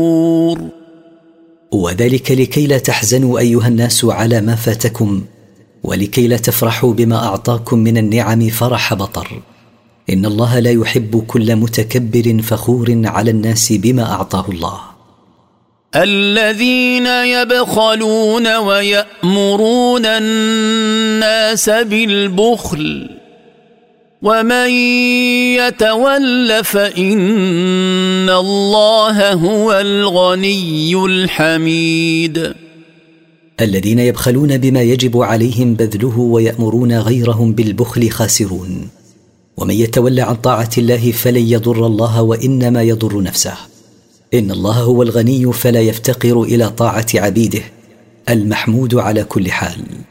وذلك لكي لا تحزنوا أيها الناس على ما فاتكم، ولكي لا تفرحوا بما أعطاكم من النعم فرح بطر. إن الله لا يحب كل متكبر فخور على الناس بما أعطاه الله. الذين يبخلون ويأمرون الناس بالبخل ومن يتول فإن الله هو الغني الحميد. الذين يبخلون بما يجب عليهم بذله ويأمرون غيرهم بالبخل خاسرون. ومن يتولى عن طاعة الله فلن يضر الله وإنما يضر نفسه. إن الله هو الغني فلا يفتقر إلى طاعة عبيده، المحمود على كل حال.